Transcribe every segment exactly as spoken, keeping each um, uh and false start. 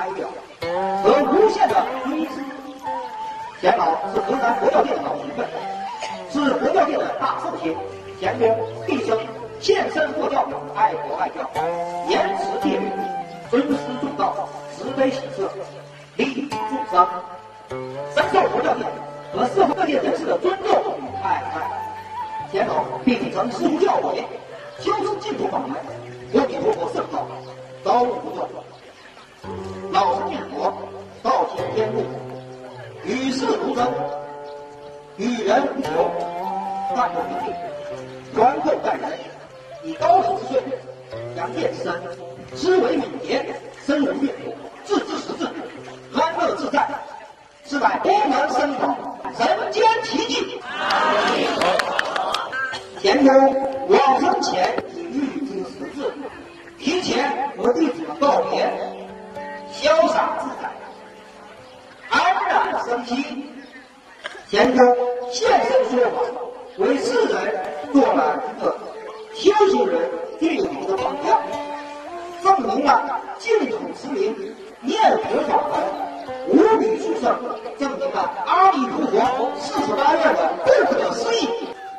代表和无限的追思。钱老是河南佛教界的老学问，是佛教界的大寿星，前功毕生献身佛教，爱国爱教，严持戒律，尊师重道，慈悲喜舍，利益众生，深受佛教界和社会各界人士的尊重与爱戴。钱老并曾师出教诲，修持净土法门，阿弥陀佛圣道，刀不断，老实念佛，道体天路，与世无争，与人无求，淡泊名利，宽厚待人，以高手之顺，扬剑之身，思维敏捷，深入阅读，置之识字，安乐自在，是乃功能深广，人间奇迹。前功往生前已预知时至，提前和弟子们告别，潇洒自在，安然生息。前功现身说法，为世人做了一个修行人定理的榜样，证明了净土之名念佛法门无比殊胜，证明了阿弥陀佛四十八愿的不可思议。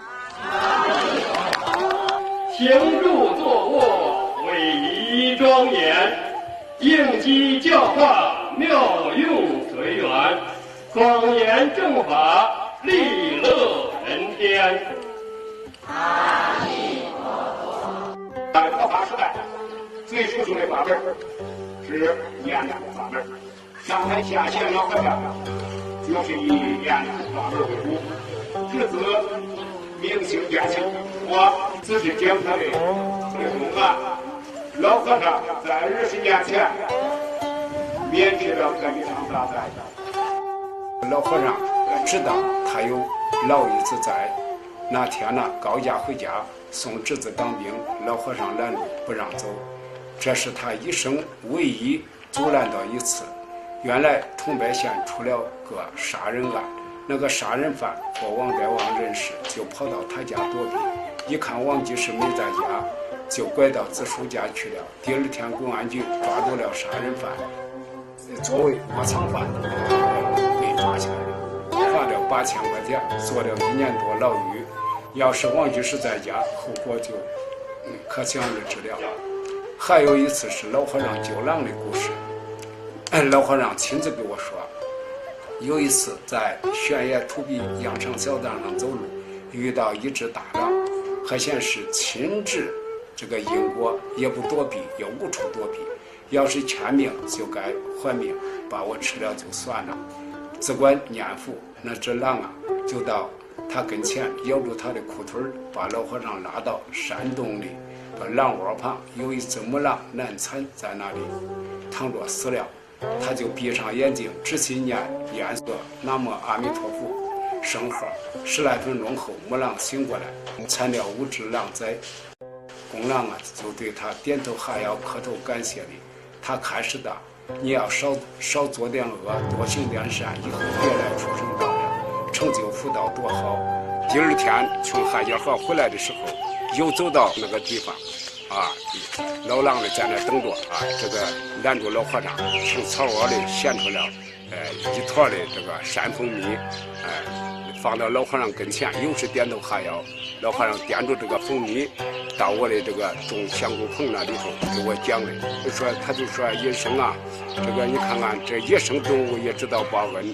行住坐卧，威仪庄严，应机教化，妙用随缘，广言正法，利乐人天。阿弥陀佛。 在佛法时代，最殊胜的法门是念佛法门。上台下线老和尚就是以念佛法门为主，至此明星变形。我只是讲他的内容啊。老和尚在二十年前免去了这一场大灾。 老和尚知道他有老一子在，那天呢，高家回家送侄子当兵，老和尚拦路不让走，这是他一生唯一阻拦到一次。原来桐柏县出了个杀人案，那个杀人犯和王代王认识，就跑到他家躲避，一看王居士没在家，就拐到子叔家去了。第二天公安局抓住了杀人犯，作为窝藏犯被抓起来了，罚了八千块钱，坐了一年多牢狱。要是王居士在家，后果就可想而知了。还有一次是老和尚救狼的故事，老和尚亲自给我说，有一次在悬崖土壁羊肠小道上走路，遇到一只大狼，还显示亲至这个因果，也不躲避，也无处躲避。要是欠命就该还命，把我吃了就算了。只管念佛，那只狼啊，就到他跟前咬住他的裤腿，把老和尚拉到山洞里，把狼窝旁有一只母狼难产在那里躺着死了。他就闭上眼睛，仔细念念诵南无阿弥陀佛圣号，十来分钟后，母狼醒过来，产了五只狼崽。公狼啊，就对他点头哈腰，磕头感谢礼。他开始的，你要少少做点恶，多行点善，以后别来出生道了，成就福道多好。第二天从海家河回来的时候，又走到那个地方。啊，老狼呢在那等着啊，这个拦住老和尚，从草窝里衔出了，呃，一坨的这个山蜂蜜，哎、呃，放到老和尚跟前，又是点头哈腰。老和尚掂住这个蜂蜜，到我的这个种香菇棚那里头给我讲的，就说他就说野生啊，这个你看看这野生动物也知道报恩。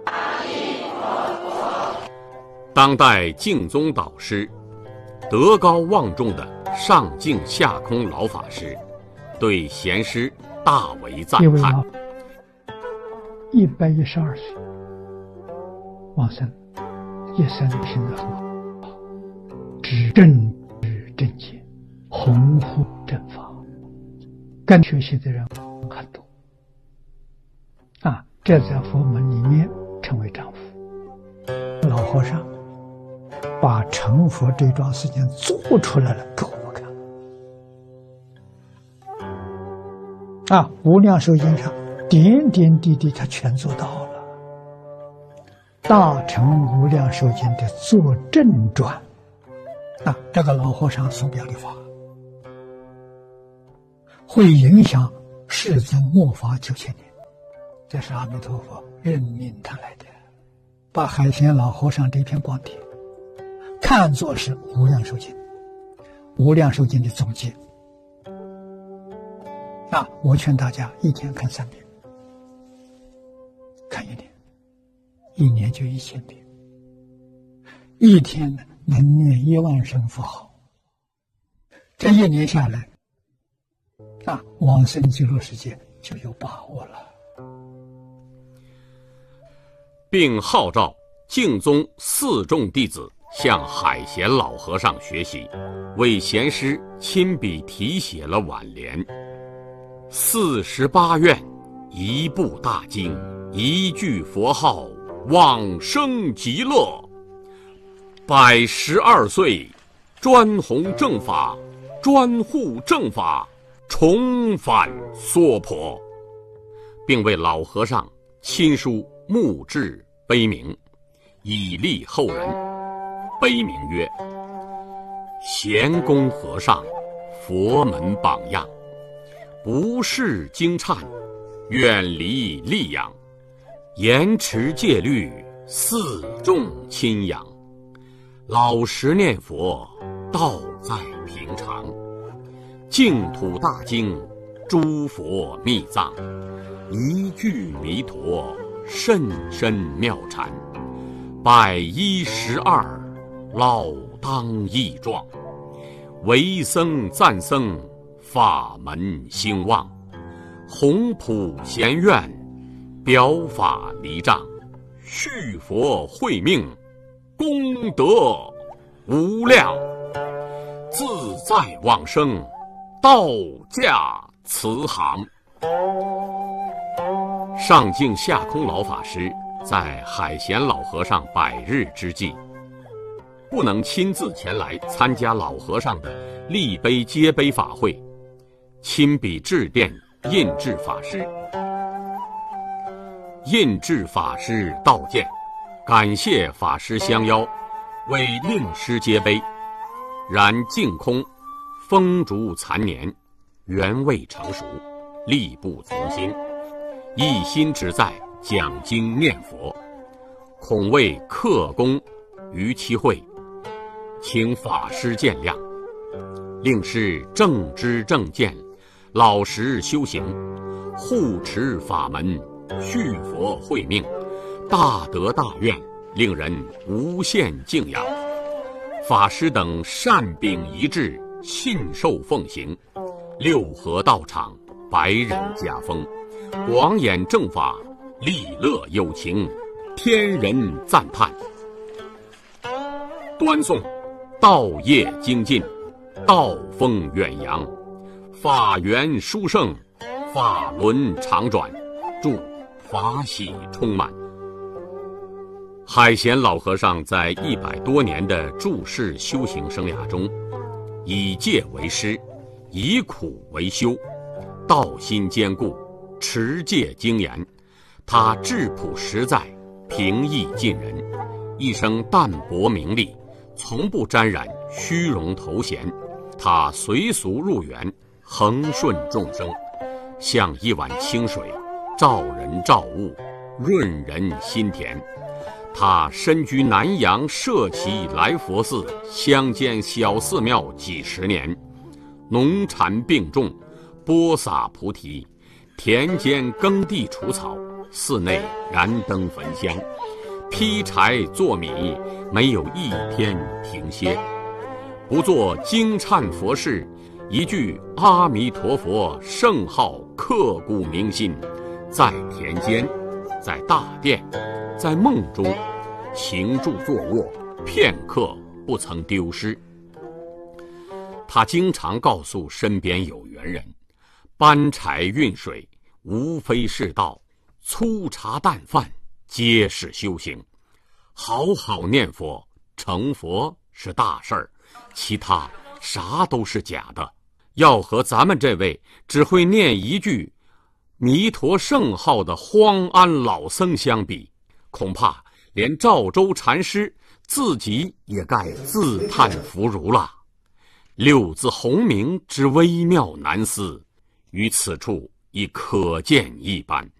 当代净宗导师，德高望重的上净下空老法师对贤师大为赞叹。 一百一十二岁往生，一生品德很好，知正知正见，弘护正法，跟学习的人很多啊，这在佛门里面称为丈夫。老和尚把成佛这桩事情做出来了给我们看啊，无量寿经上点点滴滴他全做到了。大乘无量寿经的作证传啊，这个老和尚所表的法会影响世尊末法九千年。 这是阿弥陀佛任命他来的，把海贤老和尚这篇光碟看作是无量寿经，无量寿经的总结。那我劝大家一天看三遍，看一年，一年就一千遍，一天能念一万声佛号，这一年下来，那往生极乐世界就有把握了。 并号召净宗四众弟子向海贤老和尚学习，为贤师亲笔题写了挽联：四十八愿，一部大经，一句佛号，往生极乐。百十二岁，专弘正法，专护正法，重返娑婆，并为老和尚亲书墓志碑铭，以励后人。碑铭曰：贤公和尚，佛门榜样，不识经忏，远离戾养，严持戒律，四众亲仰，老实念佛，道在平常，净土大经，诸佛密藏，一句弥陀，甚深妙禅，百一十二，老当益壮，为僧赞僧，法门兴旺，弘普贤愿，表法离障，续佛慧命，功德无量，自在往生，道驾慈航。上净下空老法师在海贤老和尚百日之际，不能亲自前来参加老和尚的立碑接碑法会，亲笔致电印制法师。印制法师道见，感谢法师相邀，为令师接碑。然净空风烛残年，缘未成熟，力不从心，一心只在讲经念佛，恐为克功于其会，请法师见谅。令师正知正见，老实修行，护持法门，续佛慧命，大德大愿，令人无限敬仰。法师等善秉一致，信受奉行，六合道场，百人家风，广演正法，利乐有情，天人赞叹。端诵道业精进，道风远扬，法缘殊胜，法轮常转，祝法喜充满。海贤老和尚在一百多年的住世修行生涯中，以戒为师，以苦为修，道心坚固，持戒精严。他质朴实在，平易近人，一生淡泊名利，从不沾染虚荣头衔。他随俗入园，恒顺众生，像一碗清水，照人照物，润人心田。他身居南阳社稷来佛寺乡间小寺庙几十年，农禅并种，播撒菩提，田间耕地除草，寺内燃灯焚香，劈柴做米，没有一天停歇。不做经忏佛事，一句阿弥陀佛圣号刻骨铭心，在田间，在大殿，在梦中，行住坐卧，片刻不曾丢失。他经常告诉身边有缘人，搬柴运水无非是道，粗茶淡饭皆是修行。好好念佛，成佛是大事儿，其他啥都是假的。要和咱们这位只会念一句弥陀圣号的荒安老僧相比，恐怕连赵州禅师自己也该自叹弗如了。六字洪名之微妙难思，于此处已可见一斑。